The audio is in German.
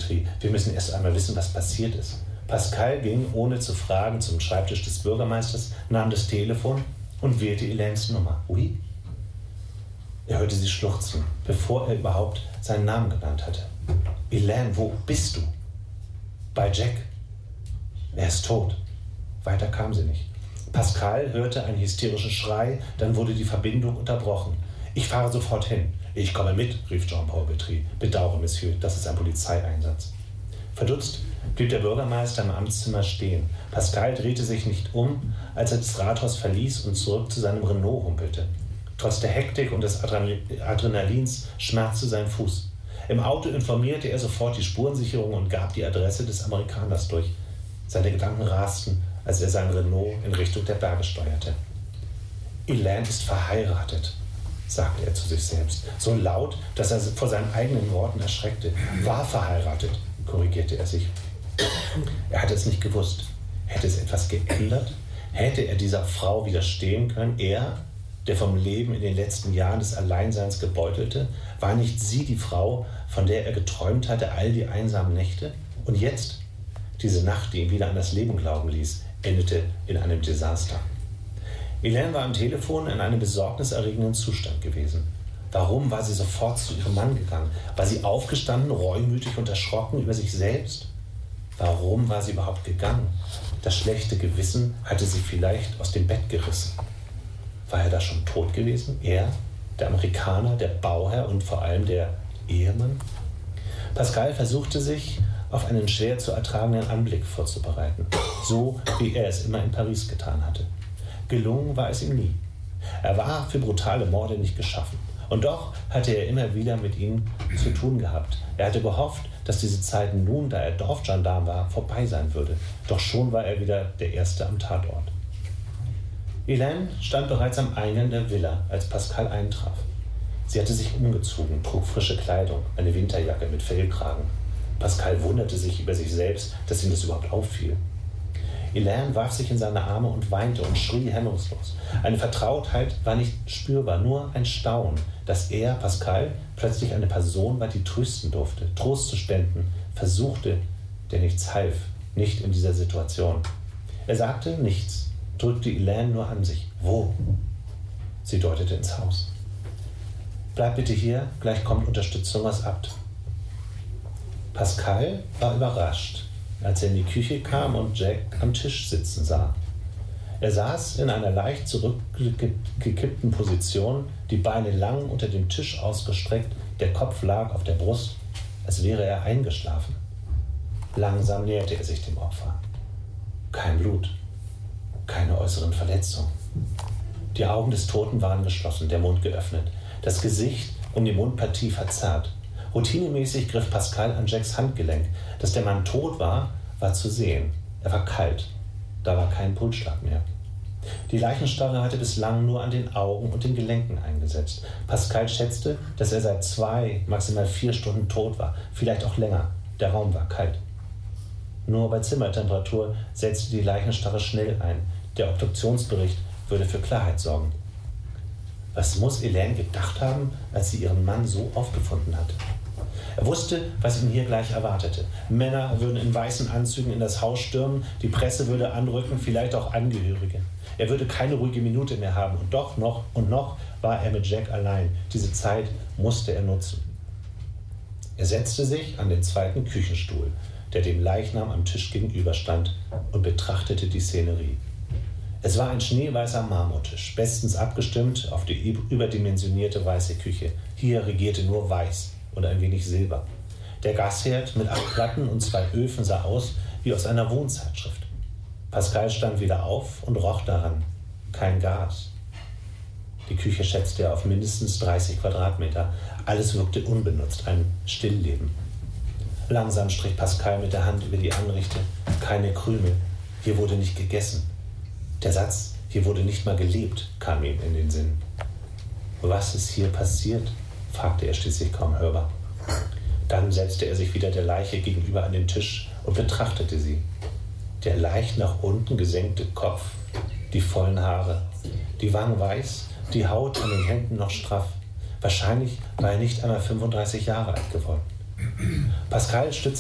Petrie. Wir müssen erst einmal wissen, was passiert ist. Pascal ging, ohne zu fragen, zum Schreibtisch des Bürgermeisters, nahm das Telefon und wählte Elaines Nummer. Oui? Er hörte sie schluchzen, bevor er überhaupt seinen Namen genannt hatte. Elaine, wo bist du? Bei Jack. Er ist tot. Weiter kam sie nicht. Pascal hörte einen hysterischen Schrei, dann wurde die Verbindung unterbrochen. Ich fahre sofort hin. Ich komme mit, rief Jean-Paul Petrie. Bedauere, Monsieur, das ist ein Polizeieinsatz. Verdutzt blieb der Bürgermeister im Amtszimmer stehen. Pascal drehte sich nicht um, als er das Rathaus verließ und zurück zu seinem Renault humpelte. Trotz der Hektik und des Adrenalins schmerzte sein Fuß. Im Auto informierte er sofort die Spurensicherung und gab die Adresse des Amerikaners durch. Seine Gedanken rasten, als er sein Renault in Richtung der Berge steuerte. Elaine ist verheiratet, sagte er zu sich selbst, so laut, dass er vor seinen eigenen Worten erschreckte. War verheiratet, korrigierte er sich. Er hatte es nicht gewusst. Hätte es etwas geändert? Hätte er dieser Frau widerstehen können? Er, der vom Leben in den letzten Jahren des Alleinseins gebeutelte, war nicht sie die Frau, von der er geträumt hatte, all die einsamen Nächte? Und jetzt, diese Nacht, die ihn wieder an das Leben glauben ließ, endete in einem Desaster. Elaine war am Telefon in einem besorgniserregenden Zustand gewesen. Warum war sie sofort zu ihrem Mann gegangen? War sie aufgestanden, reumütig und erschrocken über sich selbst? Warum war sie überhaupt gegangen? Das schlechte Gewissen hatte sie vielleicht aus dem Bett gerissen. War er da schon tot gewesen? Er, der Amerikaner, der Bauherr und vor allem der Ehemann? Pascal versuchte sich auf einen schwer zu ertragenden Anblick vorzubereiten, so wie er es immer in Paris getan hatte. Gelungen war es ihm nie. Er war für brutale Morde nicht geschaffen. Und doch hatte er immer wieder mit ihnen zu tun gehabt. Er hatte gehofft, dass diese Zeit nun, da er Dorfgendarm war, vorbei sein würde. Doch schon war er wieder der Erste am Tatort. Elaine stand bereits am Eingang der Villa, als Pascal eintraf. Sie hatte sich umgezogen, trug frische Kleidung, eine Winterjacke mit Fellkragen. Pascal wunderte sich über sich selbst, dass ihm das überhaupt auffiel. Elaine warf sich in seine Arme und weinte und schrie hemmungslos. Eine Vertrautheit war nicht spürbar, nur ein Staunen, dass er, Pascal, plötzlich eine Person war, die trösten durfte, Trost zu spenden, versuchte, der nichts half, nicht in dieser Situation. Er sagte nichts, drückte Elaine nur an sich. Wo? Sie deutete ins Haus. Bleib bitte hier, gleich kommt Unterstützung aus Abt. Pascal war überrascht, als er in die Küche kam und Jack am Tisch sitzen sah. Er saß in einer leicht zurückgekippten Position, die Beine lang unter dem Tisch ausgestreckt, der Kopf lag auf der Brust, als wäre er eingeschlafen. Langsam näherte er sich dem Opfer. Kein Blut, keine äußeren Verletzungen. Die Augen des Toten waren geschlossen, der Mund geöffnet, das Gesicht um die Mundpartie verzerrt. Routinemäßig griff Pascal an Jacks Handgelenk. Dass der Mann tot war, war zu sehen. Er war kalt. Da war kein Pulsschlag mehr. Die Leichenstarre hatte bislang nur an den Augen und den Gelenken eingesetzt. Pascal schätzte, dass er seit 2, maximal 4 Stunden tot war. Vielleicht auch länger. Der Raum war kalt. Nur bei Zimmertemperatur setzte die Leichenstarre schnell ein. Der Obduktionsbericht würde für Klarheit sorgen. Was muss Elaine gedacht haben, als sie ihren Mann so aufgefunden hat? Er wusste, was ihn hier gleich erwartete. Männer würden in weißen Anzügen in das Haus stürmen, die Presse würde anrücken, vielleicht auch Angehörige. Er würde keine ruhige Minute mehr haben und doch noch war er mit Jack allein. Diese Zeit musste er nutzen. Er setzte sich an den zweiten Küchenstuhl, der dem Leichnam am Tisch gegenüberstand, und betrachtete die Szenerie. Es war ein schneeweißer Marmortisch, bestens abgestimmt auf die überdimensionierte weiße Küche. Hier regierte nur Weiß und ein wenig Silber. Der Gasherd mit 8 Platten und 2 Öfen sah aus wie aus einer Wohnzeitschrift. Pascal stand wieder auf und roch daran. Kein Gas. Die Küche schätzte er auf mindestens 30 Quadratmeter. Alles wirkte unbenutzt, ein Stillleben. Langsam strich Pascal mit der Hand über die Anrichte. Keine Krümel. Hier wurde nicht gegessen. Der Satz, hier wurde nicht mal gelebt, kam ihm in den Sinn. Was ist hier passiert? Fragte er schließlich kaum hörbar. Dann setzte er sich wieder der Leiche gegenüber an den Tisch und betrachtete sie. Der leicht nach unten gesenkte Kopf, die vollen Haare, die Wangen weiß, die Haut an den Händen noch straff. Wahrscheinlich war er nicht einmal 35 Jahre alt geworden. Pascal stützte